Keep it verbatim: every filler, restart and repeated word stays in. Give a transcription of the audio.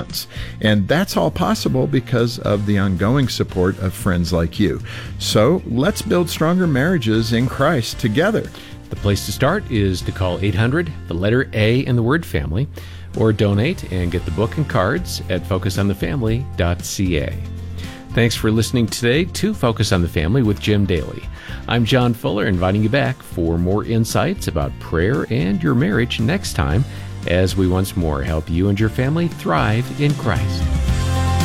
months. And that's all possible because of the ongoing support of friends like you. So let's build stronger marriages in Christ together. The place to start is to call eight hundred, the letter A in the word family, or donate and get the book and cards at focus on the family dot c a. Thanks for listening today to Focus on the Family with Jim Daly. I'm John Fuller, inviting you back for more insights about prayer and your marriage next time, as we once more help you and your family thrive in Christ.